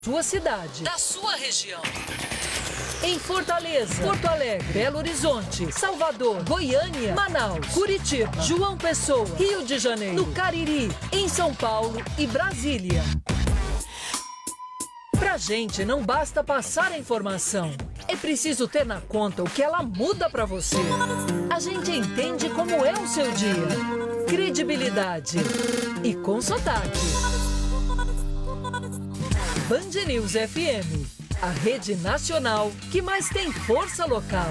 Sua cidade, da sua região. Em Fortaleza, Porto Alegre, Belo Horizonte, Salvador, Goiânia, Manaus, Curitiba, João Pessoa, Rio de Janeiro, no Cariri, em São Paulo e Brasília. Pra gente não basta passar a informação, é preciso ter na conta o que ela muda pra você. A gente entende como é o seu dia, credibilidade e com sotaque. Band News FM, a rede nacional que mais tem força local.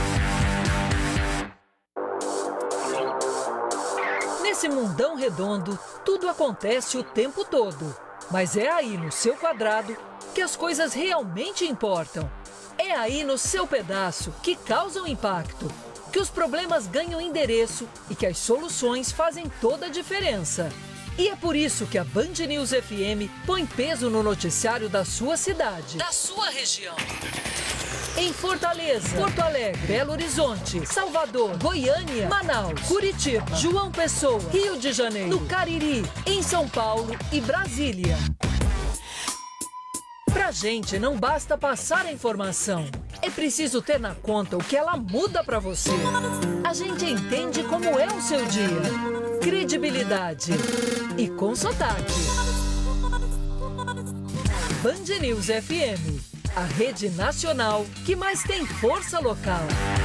Nesse mundão redondo, tudo acontece o tempo todo. Mas é aí no seu quadrado que as coisas realmente importam. É aí no seu pedaço que causam impacto, que os problemas ganham endereço e que as soluções fazem toda a diferença. E é por isso que a Band News FM põe peso no noticiário da sua cidade, da sua região. Em Fortaleza, Porto Alegre, Belo Horizonte, Salvador, Goiânia, Manaus, Curitiba, João Pessoa, Rio de Janeiro, no Cariri, em São Paulo e Brasília. Pra gente não basta passar a informação, é preciso ter na conta o que ela muda pra você. A gente entende como é o seu dia, credibilidade e com sotaque. Band News FM, a rede nacional que mais tem força local.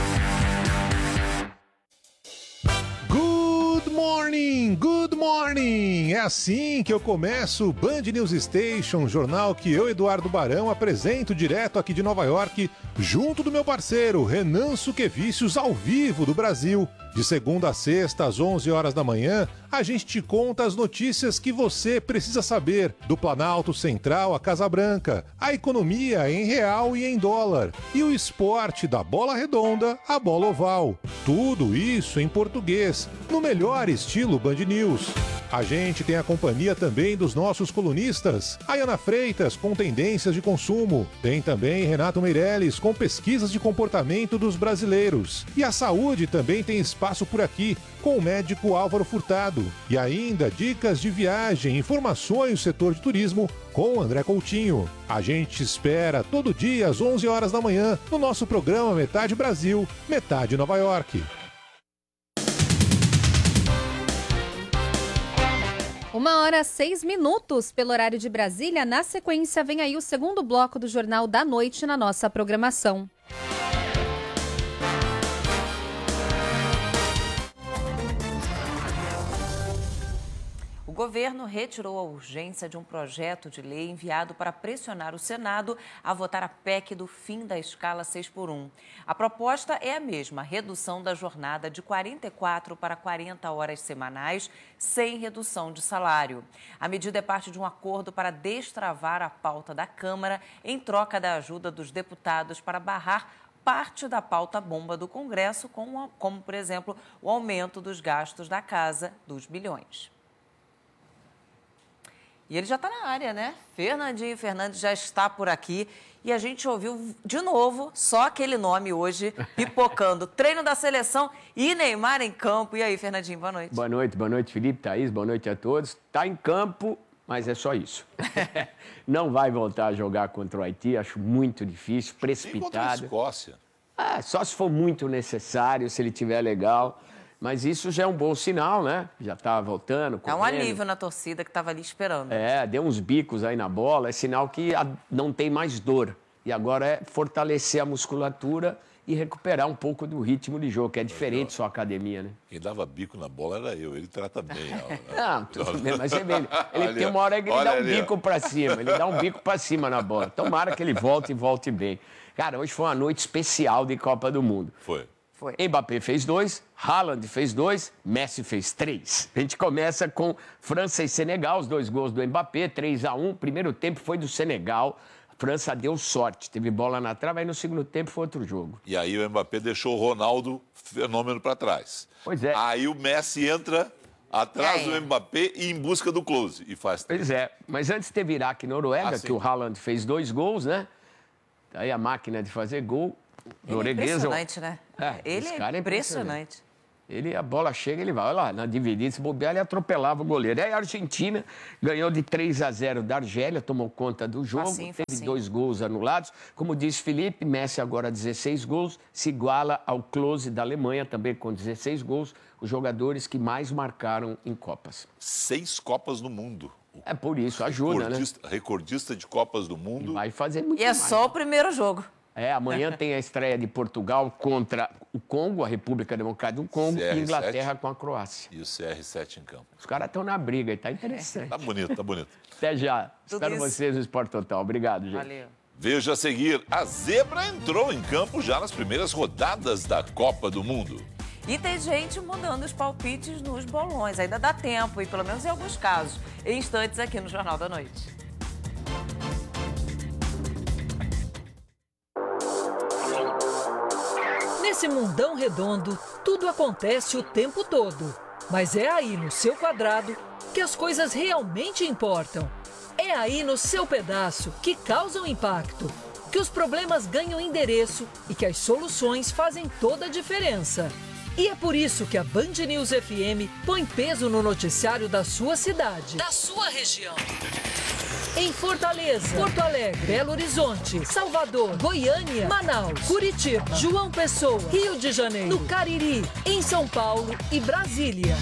Good morning, good morning! É assim que eu começo o Band News Station, jornal que eu, Eduardo Barão, apresento direto aqui de Nova York, junto do meu parceiro Renan Suquevicius, ao vivo do Brasil. De segunda a sexta, às 11 horas da manhã, a gente te conta as notícias que você precisa saber do Planalto Central à Casa Branca, a economia em real e em dólar, e o esporte da bola redonda à bola oval. Tudo isso em português, no melhor estilo Band News. A gente tem a companhia também dos nossos colunistas, Ayana Freitas com tendências de consumo, tem também Renato Meirelles com pesquisas de comportamento dos brasileiros. E a saúde também tem espaço por aqui, com o médico Álvaro Furtado. E ainda dicas de viagem, informações do setor de turismo com André Coutinho. A gente espera todo dia às 11 horas da manhã no nosso programa Metade Brasil, Metade Nova York. 1h06 pelo horário de Brasília. Na sequência, vem aí o segundo bloco do Jornal da Noite na nossa programação. O governo retirou a urgência de um projeto de lei enviado para pressionar o Senado a votar a PEC do fim da escala 6x1. A proposta é a mesma, a redução da jornada de 44 para 40 horas semanais, sem redução de salário. A medida é parte de um acordo para destravar a pauta da Câmara em troca da ajuda dos deputados para barrar parte da pauta bomba do Congresso, como, por exemplo, o aumento dos gastos da casa dos bilhões. E ele já está na área, né? Fernandinho Fernandes já está por aqui. E a gente ouviu de novo só aquele nome hoje pipocando. Treino da seleção e Neymar em campo. E aí, Fernandinho, boa noite. Boa noite, Felipe, Thaís, boa noite a todos. Está em campo, mas é só isso. Não vai voltar a jogar contra o Haiti, acho muito difícil, precipitado. Nem contra a Escócia. Só se for muito necessário, se ele estiver legal. Mas isso já é um bom sinal, né? Já está voltando, correndo. É um alívio na torcida que estava ali esperando. Deu uns bicos aí na bola, é sinal que não tem mais dor. E agora é fortalecer a musculatura e recuperar um pouco do ritmo de jogo, que é diferente sua academia, né? Quem dava bico na bola era eu, ele trata bem ela, né? Não, tudo bem, mas ele tem uma hora que ele dá um bico para cima, ele dá um bico para cima na bola. Tomara que ele volte bem. Cara, hoje foi uma noite especial de Copa do Mundo. Foi. Mbappé fez 2, Haaland fez 2, Messi fez 3. A gente começa com França e Senegal, os 2 gols do Mbappé, 3-1. Primeiro tempo foi do Senegal, a França deu sorte, teve bola na trave, aí no segundo tempo foi outro jogo. E aí o Mbappé deixou o Ronaldo fenômeno para trás. Pois é. Aí o Messi entra atrás do Mbappé e em busca do close e faz 3. Pois é, mas antes teve Iraque e Noruega, que o Haaland fez 2 gols, né? Aí a máquina de fazer gol. Ele é impressionante, né? Ele é impressionante. A bola chega, ele vai. Olha lá, na dividida, se bobear, ele atropelava o goleiro. Aí a Argentina ganhou de 3-0 da Argélia, tomou conta do jogo, teve 2 gols anulados. Como disse Felipe, Messi agora 16 gols, se iguala ao Klose da Alemanha, também com 16 gols, os jogadores que mais marcaram em Copas. 6 Copas no mundo. É por isso, ajuda, Recordista de Copas do mundo. E vai fazer muito mais. E é só o primeiro jogo. Amanhã tem a estreia de Portugal contra o Congo, a República Democrática do Congo, CR7, e Inglaterra com a Croácia. E o CR7 em campo. Os caras estão na briga e tá interessante. Tá bonito, tá bonito. Até já. Espero vocês no Sport Total. Obrigado, gente. Valeu. Veja a seguir, a zebra entrou em campo já nas primeiras rodadas da Copa do Mundo. E tem gente mudando os palpites nos bolões. Ainda dá tempo, e pelo menos em alguns casos. Em instantes aqui no Jornal da Noite. Nesse mundão redondo, tudo acontece o tempo todo. Mas é aí no seu quadrado que as coisas realmente importam. É aí no seu pedaço que causam impacto, que os problemas ganham endereço e que as soluções fazem toda a diferença. E é por isso que a Band News FM põe peso no noticiário da sua cidade, da sua região. Em Fortaleza, Porto Alegre, Belo Horizonte, Salvador, Goiânia, Manaus, Curitiba, João Pessoa, Rio de Janeiro, no Cariri, em São Paulo e Brasília.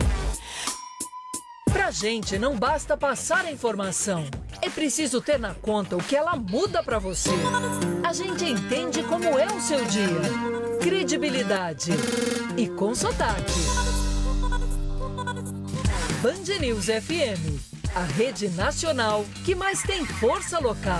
Pra gente não basta passar a informação, é preciso ter na conta o que ela muda pra você. A gente entende como é o seu dia, credibilidade e com sotaque. Band News FM. A rede nacional que mais tem força local.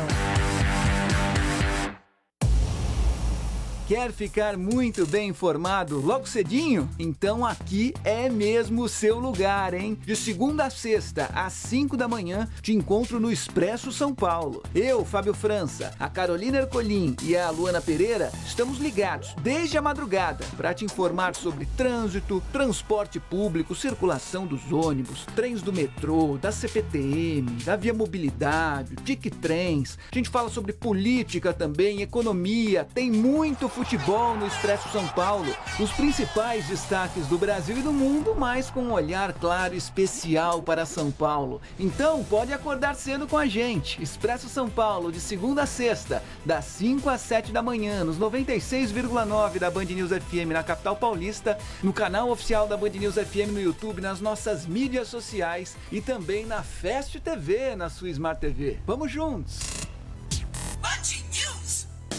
Quer ficar muito bem informado logo cedinho? Então aqui é mesmo o seu lugar, hein? De segunda a sexta, às 5 da manhã, te encontro no Expresso São Paulo. Eu, Fábio França, a Carolina Ercolim e a Luana Pereira estamos ligados desde a madrugada para te informar sobre trânsito, transporte público, circulação dos ônibus, trens do metrô, da CPTM, da Via Mobilidade, Tic-Trens. A gente fala sobre política também, economia, tem muito futebol no Expresso São Paulo, os principais destaques do Brasil e do mundo, mas com um olhar claro especial para São Paulo. Então pode acordar cedo com a gente. Expresso São Paulo, de segunda a sexta, das 5 às 7 da manhã, nos 96,9 da Band News FM na capital paulista, no canal oficial da Band News FM no YouTube, nas nossas mídias sociais e também na Fast TV, na sua Smart TV. Vamos juntos! Band News.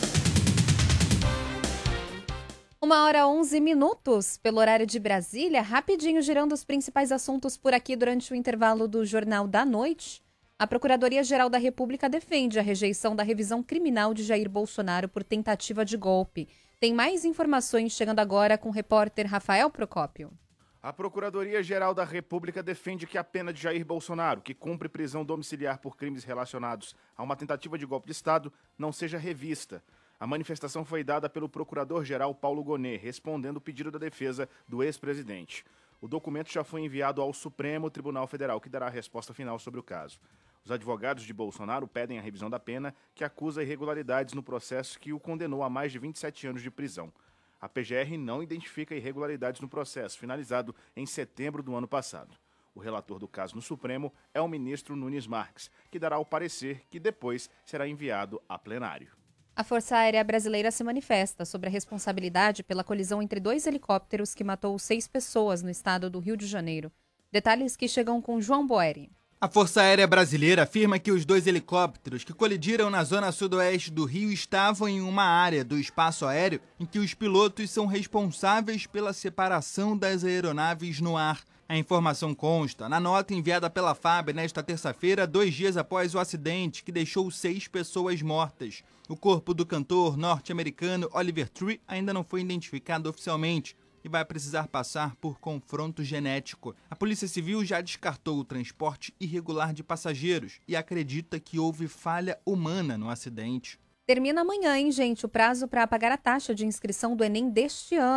1h11, pelo horário de Brasília, rapidinho girando os principais assuntos por aqui durante o intervalo do Jornal da Noite. A Procuradoria-Geral da República defende a rejeição da revisão criminal de Jair Bolsonaro por tentativa de golpe. Tem mais informações chegando agora com o repórter Rafael Procópio. A Procuradoria-Geral da República defende que a pena de Jair Bolsonaro, que cumpre prisão domiciliar por crimes relacionados a uma tentativa de golpe de Estado, não seja revista. A manifestação foi dada pelo procurador-geral Paulo Gonet, respondendo o pedido da defesa do ex-presidente. O documento já foi enviado ao Supremo Tribunal Federal, que dará a resposta final sobre o caso. Os advogados de Bolsonaro pedem a revisão da pena, que acusa irregularidades no processo que o condenou a mais de 27 anos de prisão. A PGR não identifica irregularidades no processo, finalizado em setembro do ano passado. O relator do caso no Supremo é o ministro Nunes Marques, que dará o parecer que depois será enviado a plenário. A Força Aérea Brasileira se manifesta sobre a responsabilidade pela colisão entre 2 helicópteros que matou 6 pessoas no estado do Rio de Janeiro. Detalhes que chegam com João Boeri. A Força Aérea Brasileira afirma que os 2 helicópteros que colidiram na zona sudoeste do Rio estavam em uma área do espaço aéreo em que os pilotos são responsáveis pela separação das aeronaves no ar. A informação consta na nota enviada pela FAB nesta terça-feira, 2 dias após o acidente que deixou 6 pessoas mortas. O corpo do cantor norte-americano Oliver Tree ainda não foi identificado oficialmente e vai precisar passar por confronto genético. A Polícia Civil já descartou o transporte irregular de passageiros e acredita que houve falha humana no acidente. Termina amanhã, hein, gente, o prazo para pagar a taxa de inscrição do Enem deste ano.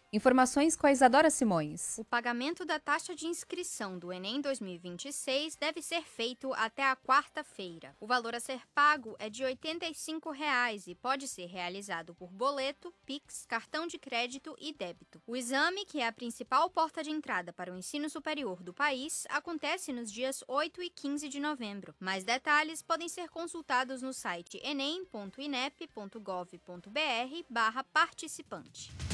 Informações com a Isadora Simões. O pagamento da taxa de inscrição do Enem 2026 deve ser feito até a quarta-feira. O valor a ser pago é de R$ 85 e pode ser realizado por boleto, Pix, cartão de crédito e débito. O exame, que é a principal porta de entrada para o ensino superior do país, acontece nos dias 8 e 15 de novembro. Mais detalhes podem ser consultados no site enem.inep.gov.br/participante.